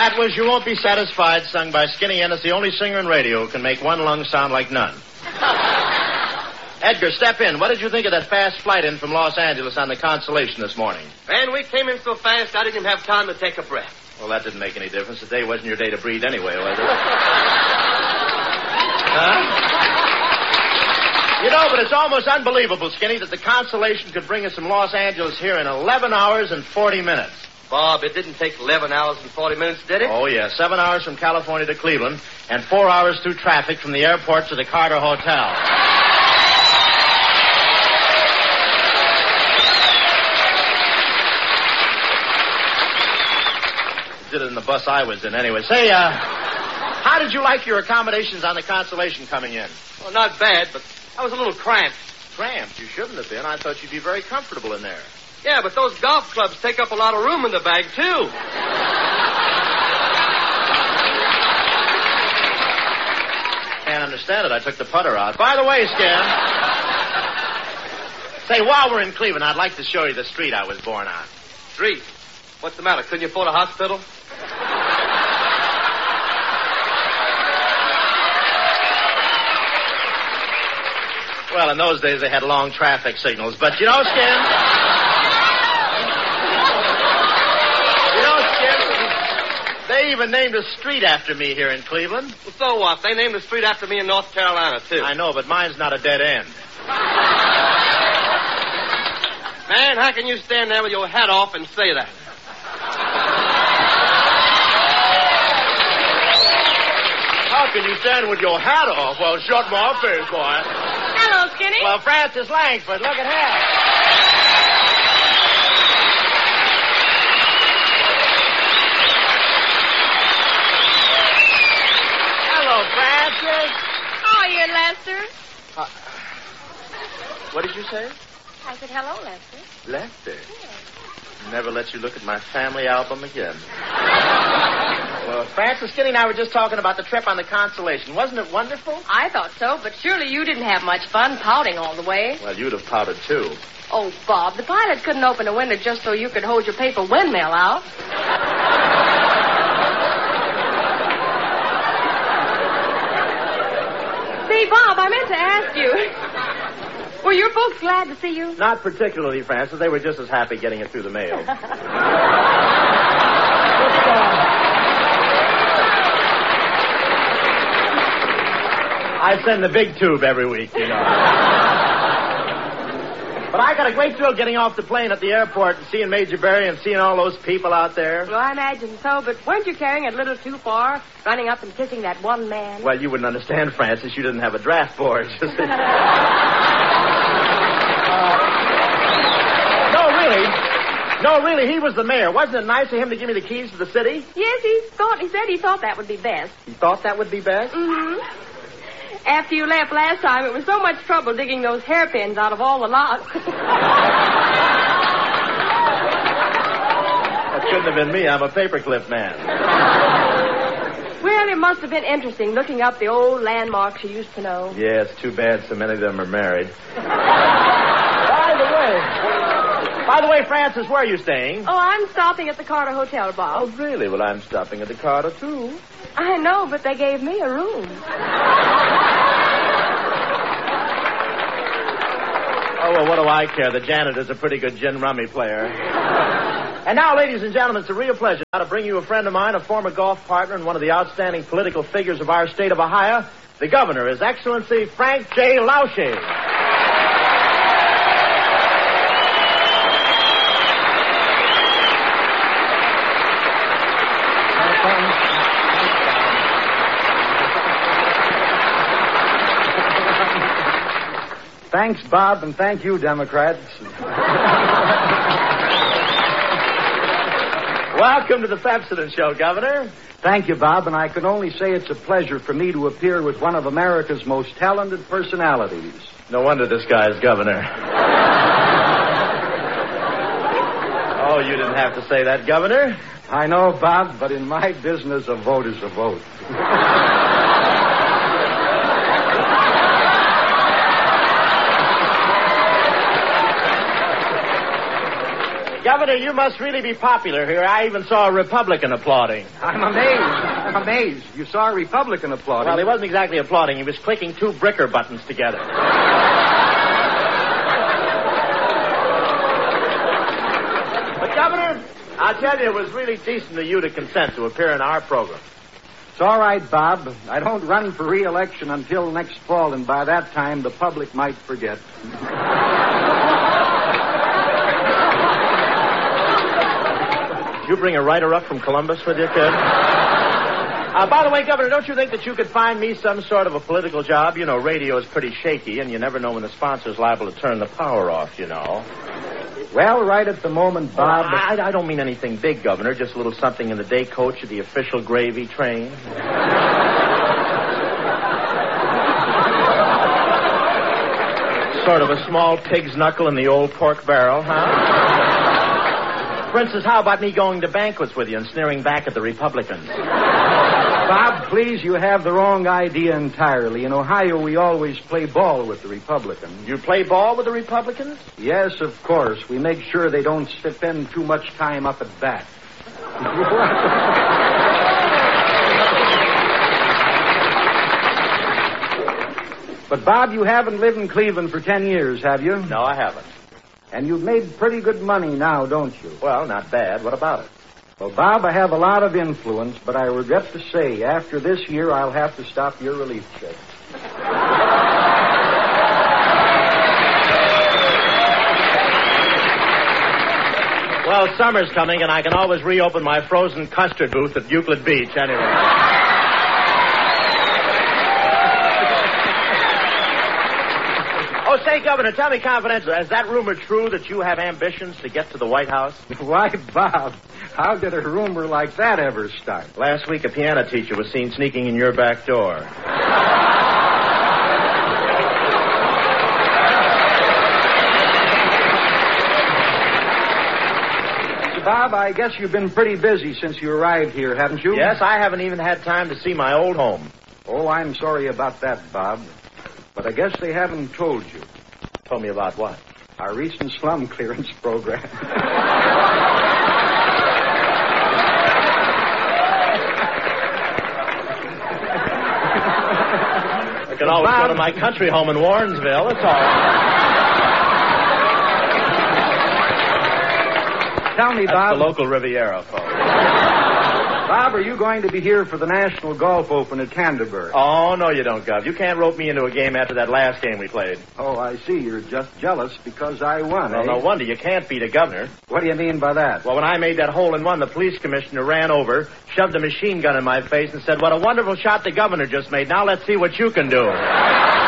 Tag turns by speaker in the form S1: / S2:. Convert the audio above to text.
S1: That was You Won't Be Satisfied, sung by Skinny Ennis, the only singer in radio who can make one lung sound like none. Edgar, step in. What did you think of that fast flight in from Los Angeles on the Constellation this morning?
S2: Man, we came in so fast I didn't even have time to take a breath.
S1: Well, that didn't make any difference. Today wasn't your day to breathe anyway, was it? Huh? You know, but it's almost unbelievable, Skinny, that the Constellation could bring us from Los Angeles here in 11 hours and 40 minutes.
S2: Bob, it didn't take 11 hours and 40 minutes, did it?
S1: Oh, yeah. 7 hours from California to Cleveland and 4 hours through traffic from the airport to the Carter Hotel. Did it in the bus I was in anyway. Say, how did you like your accommodations on the Constellation coming in?
S2: Well, not bad, but I was a little cramped.
S1: Cramped? You shouldn't have been. I thought you'd be very comfortable in there.
S2: Yeah, but those golf clubs take up a lot of room in the bag, too.
S1: Can't understand it. I took the putter out. By the way, Scan. Say, while we're in Cleveland, I'd like to show you the street I was born on.
S2: Street? What's the matter? Couldn't you afford a hospital?
S1: Well, in those days, they had long traffic signals. But, you know, Skin... They even named a street after me here in Cleveland.
S2: Well, so what? They named a street after me in North Carolina, too.
S1: I know, but mine's not a dead end.
S2: Man, how can you stand there with your hat off and say that?
S1: How can you stand with your hat off? Well, shut my face, boy.
S3: Hello, Skinny.
S1: Well, Francis Langford, look at that. Francis.
S3: How are you, Lester?
S1: What did you say?
S3: I said, hello, Lester.
S1: Lester?
S3: Yes.
S1: Never let you look at my family album again. Well, Francis, Skinny and I were just talking about the trip on the Constellation. Wasn't it wonderful?
S3: I thought so, but surely you didn't have much fun pouting all the way.
S1: Well, you'd have pouted, too.
S3: Oh, Bob, the pilot couldn't open a window just so you could hold your paper windmill out. Say, Bob, I meant to ask you. Were your folks glad to see you?
S1: Not particularly, Francis. They were just as happy getting it through the mail. I send the big tube every week, you know. But I got a great thrill getting off the plane at the airport and seeing Major Barry and seeing all those people out there.
S3: Well, I imagine so, but weren't you carrying it a little too far, running up and kissing that one man?
S1: Well, you wouldn't understand, Francis. You didn't have a draft board. No, really, he was the mayor. Wasn't it nice of him to give me the keys to the city?
S3: Yes, he said he thought that would be best.
S1: He thought that would be best?
S3: Mm-hmm. After you left last time, it was so much trouble digging those hairpins out of all the locks.
S1: That couldn't have been me. I'm a paperclip man.
S3: Well, it must have been interesting looking up the old landmarks you used to know.
S1: Yeah, it's too bad so many of them are married. By the way, Francis, where are you staying?
S3: Oh, I'm stopping at the Carter Hotel, Bob.
S1: Oh, really? Well, I'm stopping at the Carter, too.
S3: I know, but they gave me a room.
S1: Oh, well, what do I care? The janitor's a pretty good gin rummy player. And now, ladies and gentlemen, it's a real pleasure now to bring you a friend of mine, a former golf partner and one of the outstanding political figures of our state of Ohio, the governor, His Excellency Frank J. Lausche.
S4: Thanks, Bob, and thank you, Democrats.
S1: Welcome to the Pepsodent Show, Governor.
S4: Thank you, Bob, and I can only say it's a pleasure for me to appear with one of America's most talented personalities.
S1: No wonder this guy is governor. Oh, you didn't have to say that, Governor.
S4: I know, Bob, but in my business, a vote is a vote.
S1: Governor, Governor, you must really be popular here. I even saw a Republican applauding.
S4: I'm amazed. You saw a Republican applauding.
S1: Well, he wasn't exactly applauding. He was clicking two bricker buttons together. But, Governor, I'll tell you, it was really decent of you to consent to appear in our program.
S4: It's all right, Bob. I don't run for re-election until next fall, and by that time, the public might forget.
S1: You bring a writer up from Columbus with you, kid? By the way, Governor, don't you think that you could find me some sort of a political job? You know, radio is pretty shaky, and you never know when the sponsor's liable to turn the power off, you know.
S4: Well, right at the moment, Bob...
S1: I don't mean anything big, Governor. Just a little something in the day coach of the official gravy train. Sort of a small pig's knuckle in the old pork barrel, huh? For instance, how about me going to banquets with you and sneering back at the Republicans?
S4: Bob, please, you have the wrong idea entirely. In Ohio, we always play ball with the Republicans.
S1: You play ball with the Republicans?
S4: Yes, of course. We make sure they don't spend too much time up at bat. But, Bob, you haven't lived in Cleveland for 10 years, have you?
S1: No, I haven't.
S4: And you've made pretty good money now, don't you?
S1: Well, not bad. What about it?
S4: Well, Bob, I have a lot of influence, but I regret to say, after this year, I'll have to stop your relief check.
S1: Well, summer's coming, and I can always reopen my frozen custard booth at Euclid Beach anyway. Oh, say, Governor, tell me confidentially, is that rumor true that you have ambitions to get to the White House?
S4: Why, Bob, how did a rumor like that ever start?
S1: Last week, a piano teacher was seen sneaking in your back door.
S4: Bob, I guess you've been pretty busy since you arrived here, haven't you?
S1: Yes, I haven't even had time to see my old home.
S4: Oh, I'm sorry about that, Bob. But I guess they haven't told you.
S1: Told me about what?
S4: Our recent slum clearance program.
S1: I can always go to my country home in Warrensville. It's all right.
S4: Tell me,
S1: That's
S4: Bob.
S1: the local Riviera, folks.
S4: Bob, are you going to be here for the National Golf Open at Canterbury?
S1: Oh, no, you don't, Gov. You can't rope me into a game after that last game we played.
S4: Oh, I see. You're just jealous because I won,
S1: Well, no wonder. You can't beat a governor.
S4: What do you mean by that?
S1: Well, when I made that hole-in-one, the police commissioner ran over, shoved a machine gun in my face, and said, "What a wonderful shot the governor just made. Now let's see what you can do."